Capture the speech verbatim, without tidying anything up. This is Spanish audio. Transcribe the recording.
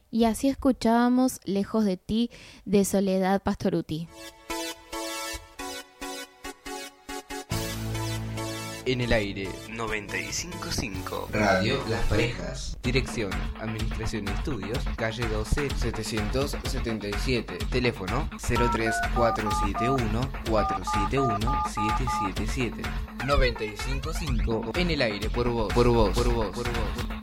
Y así escuchábamos Lejos de ti de Soledad Pastorutti. En el aire noventa y cinco punto cinco Radio Las Parejas. Dirección, Administración y Estudios, calle doce, setecientos setenta y siete. Teléfono cero tres cuatro siete uno cuatro siete uno siete siete siete. noventa y cinco punto cinco. En el aire por vos, por vos, por vos, por vos.